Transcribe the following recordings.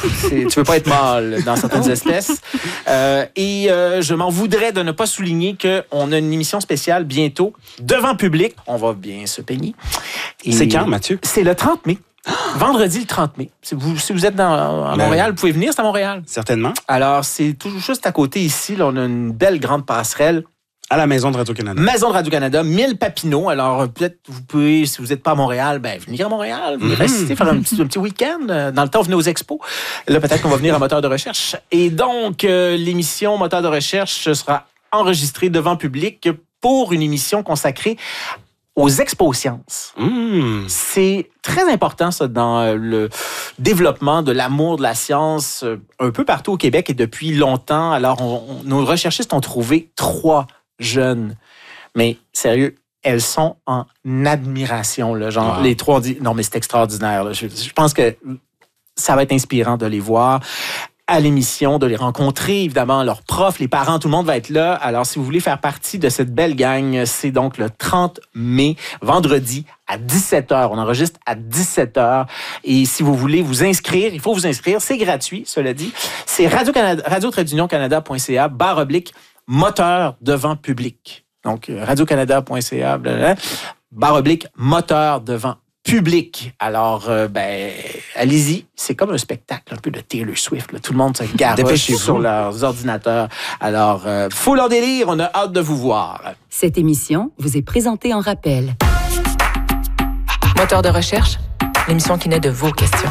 Tu peux pas être mâle dans certaines espèces. Je m'en voudrais de ne pas souligner qu'on a une émission spéciale bientôt, devant public. On va bien se peigner. C'est quand, Mathieu? C'est le 30 mai. Vendredi le 30 mai. Si vous êtes à Montréal, vous pouvez venir, c'est à Montréal. Certainement. Alors, c'est tout juste à côté ici. Là, on a une belle grande passerelle. À la Maison de Radio-Canada. Maison de Radio-Canada, 1000 Papineaux. Alors, peut-être, vous pouvez, si vous n'êtes pas à Montréal, venir à Montréal, venir rester, faire un petit week-end. Dans le temps, venez aux expos. Là, peut-être qu'on va venir à Moteur de recherche. Et donc, l'émission Moteur de recherche sera enregistrée devant public pour une émission consacrée aux expos sciences. C'est très important, ça, dans le développement de l'amour de la science un peu partout au Québec et depuis longtemps. Alors, nos recherchistes ont trouvé 3 jeunes. Mais sérieux, elles sont en admiration. Là, genre, les 3 ont dit, non, mais c'est extraordinaire. Là. Je pense que ça va être inspirant de les voir à l'émission, de les rencontrer, évidemment, leurs profs, les parents, tout le monde va être là. Alors, si vous voulez faire partie de cette belle gang, c'est donc le 30 mai, vendredi, à 17h. On enregistre à 17h. Et si vous voulez vous inscrire, il faut vous inscrire. C'est gratuit, cela dit. C'est radio-canada.ca /moteur devant public. Donc, radio-canada.ca /moteur devant public. Alors, allez-y. C'est comme un spectacle un peu de Taylor Swift. Là. Tout le monde se garoche sur leurs ordinateurs. Alors, faut leur délire. On a hâte de vous voir. Cette émission vous est présentée en rappel. Moteur de recherche, l'émission qui naît de vos questions.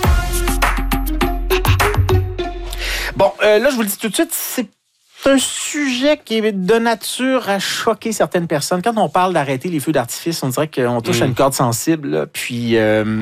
Bon, là, je vous le dis tout de suite, c'est un sujet qui est de nature à choquer certaines personnes. Quand on parle d'arrêter les feux d'artifice, on dirait qu'on touche à une corde sensible. Là. Puis,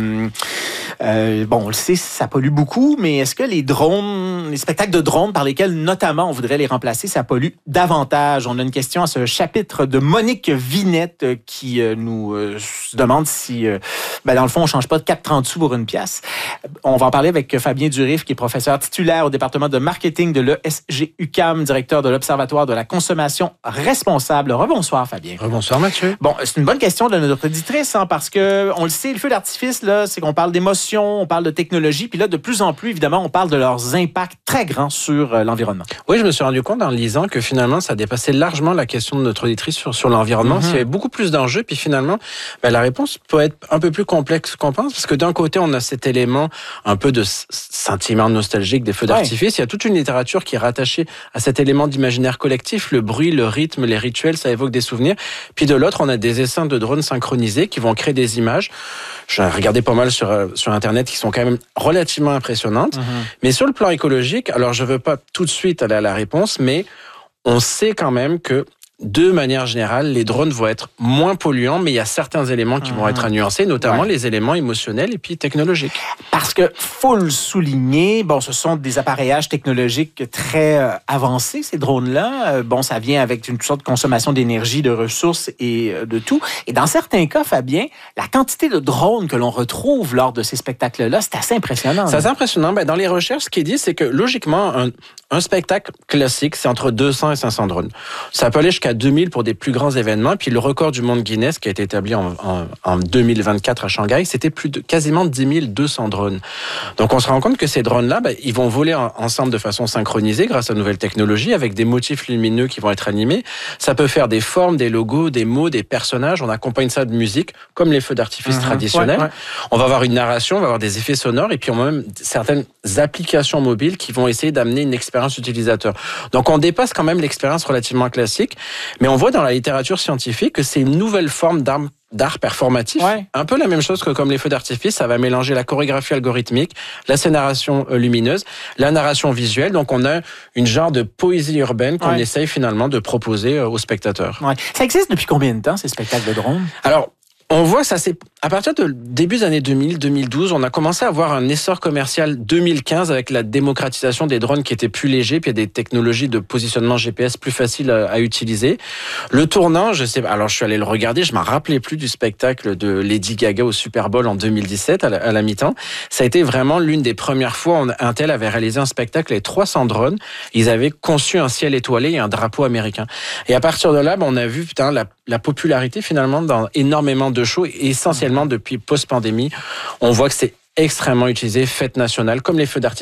on le sait, ça pollue beaucoup, mais est-ce que les spectacles de drones par lesquels, notamment, on voudrait les remplacer, ça pollue davantage? On a une question à ce chapitre de Monique Vinette qui nous demande si, dans le fond, on ne change pas de 4,30 sous pour une pièce. On va en parler avec Fabien Durif, qui est professeur titulaire au département de marketing de l'ESG-UQAM, directeur de l'Observatoire de la consommation responsable. Rebonsoir, Fabien. Rebonsoir, Mathieu. Bon, c'est une bonne question de notre auditrice, parce que on le sait, le feu d'artifice, là, c'est qu'on parle d'émotion, on parle de technologie, puis là, de plus en plus, évidemment, on parle de leurs impacts très grands sur l'environnement. Oui, je me suis rendu compte en lisant que finalement, ça dépassait largement la question de notre auditrice sur l'environnement. Il y avait beaucoup plus d'enjeux, puis finalement, la réponse peut être un peu plus complexe qu'on pense, parce que d'un côté, on a cet élément un peu de sentiment nostalgique des feux d'artifice. Il y a toute une littérature qui est rattachée à cet élément d'imaginaire collectif, le bruit, le rythme, les rituels, ça évoque des souvenirs. Puis de l'autre, on a des essaims de drones synchronisés qui vont créer des images. J'ai regardé pas mal sur Internet qui sont quand même relativement impressionnantes. Mais sur le plan écologique, alors je veux pas tout de suite aller à la réponse, mais on sait quand même que de manière générale, les drones vont être moins polluants, mais il y a certains éléments qui vont être à nuancer, notamment les éléments émotionnels et puis technologiques. Parce que, faut le souligner, ce sont des appareillages technologiques très avancés, ces drones-là. Ça vient avec une sorte de consommation d'énergie, de ressources et de tout. Et dans certains cas, Fabien, la quantité de drones que l'on retrouve lors de ces spectacles-là, c'est assez impressionnant. C'est assez impressionnant. Dans les recherches, ce qui est dit, c'est que logiquement, un spectacle classique, c'est entre 200 et 500 drones. Ça peut aller jusqu'à 2000 pour des plus grands événements. Puis le record du monde Guinness, qui a été établi en 2024 à Shanghai, c'était quasiment 10 200 drones. Donc on se rend compte que ces drones-là, ils vont voler ensemble de façon synchronisée grâce à de nouvelles technologies, avec des motifs lumineux qui vont être animés. Ça peut faire des formes, des logos, des mots, des personnages. On accompagne ça de musique, comme les feux d'artifice traditionnels. On va avoir une narration, on va avoir des effets sonores, et puis on a même certaines applications mobiles qui vont essayer d'amener une expérience utilisateur. Donc on dépasse quand même l'expérience relativement classique, mais on voit dans la littérature scientifique que c'est une nouvelle forme d'art performatif. Un peu la même chose que comme les feux d'artifice, ça va mélanger la chorégraphie algorithmique, la scénaration lumineuse, la narration visuelle. Donc on a une genre de poésie urbaine qu'on essaye finalement de proposer aux spectateurs. Ça existe depuis combien de temps, ces spectacles de drones? Alors, on voit ça, c'est à partir de début des années 2000, 2012, on a commencé à avoir un essor commercial 2015 avec la démocratisation des drones qui étaient plus légers, puis il y a des technologies de positionnement GPS plus faciles à utiliser. Le tournant, je suis allé le regarder, je m'en rappelais plus du spectacle de Lady Gaga au Super Bowl en 2017 à la mi-temps. Ça a été vraiment l'une des premières fois où Intel avait réalisé un spectacle avec 300 drones. Ils avaient conçu un ciel étoilé et un drapeau américain. Et à partir de là, on a vu la popularité finalement dans énormément de shows, et essentiellement depuis post-pandémie, on voit que c'est extrêmement utilisé, fête nationale, comme les feux d'artifice.